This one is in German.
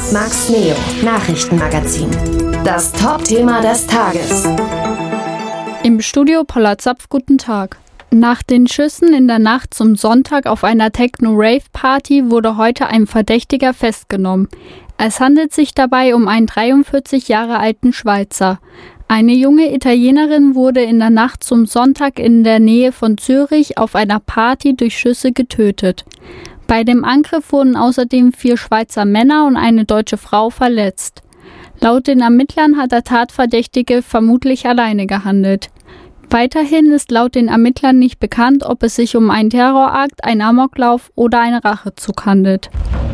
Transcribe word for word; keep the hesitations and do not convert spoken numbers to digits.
Max Neo Nachrichtenmagazin. Das Top-Thema des Tages. Im Studio Paula Zapf, guten Tag. Nach den Schüssen in der Nacht zum Sonntag auf einer Techno-Rave-Party wurde heute ein Verdächtiger festgenommen. Es handelt sich dabei um einen dreiundvierzig Jahre alten Schweizer. Eine junge Italienerin wurde in der Nacht zum Sonntag in der Nähe von Zürich auf einer Party durch Schüsse getötet. Bei dem Angriff wurden außerdem vier Schweizer Männer und eine deutsche Frau verletzt. Laut den Ermittlern hat der Tatverdächtige vermutlich alleine gehandelt. Weiterhin ist laut den Ermittlern nicht bekannt, ob es sich um einen Terrorakt, einen Amoklauf oder einen Rachezug handelt.